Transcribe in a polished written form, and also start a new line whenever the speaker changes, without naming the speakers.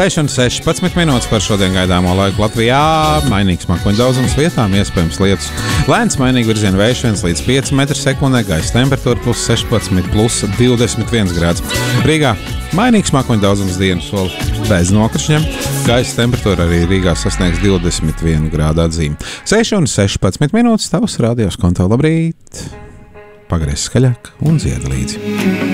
6,16 minūtes par šodien gaidāmo laiku Latvijā. Mainīgs mākoņu daudzums vietām, iespējams lietus. Lēns mainīgi virziena vējš 1 līdz 5 m/sekundē, gaisa temperatūra +16, +21 grāds. Rīgā mainīgs mākoņu daudzums dienas soli bez nokrišņiem. Gaisa temperatūra arī Rīgā sasniegs 21 grādu atzīmi. 6,16 minūtes tavs radios konto. Labrīt! Pagriez skaļāk un dzied līdzi.